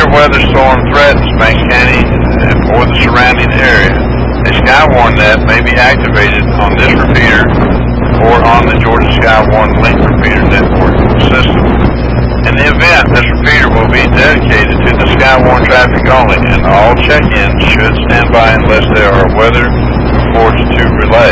severe weather storm threatens Banks County or the surrounding area, a Skywarn net may be activated on this repeater or on the Georgia Skywarn Link repeater network system. In the event, this repeater will be dedicated to the Skywarn traffic only, and all check-ins should stand by unless there are weather reports to relay.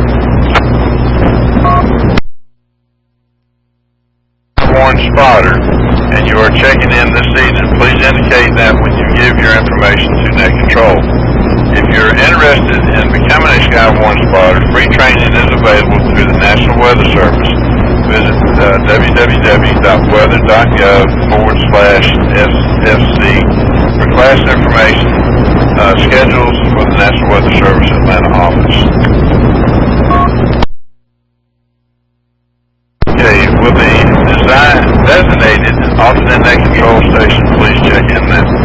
Skywarn spotter, and you are checking in this evening, please indicate that when you give your information to Net Control. If you're interested in becoming a Skywarn spotter, free training is available through the National Weather Service. Visit www.weather.gov/FFC for class information, schedules for the National Weather Service Atlanta office. Okay, will the designated alternate net control station please check in now?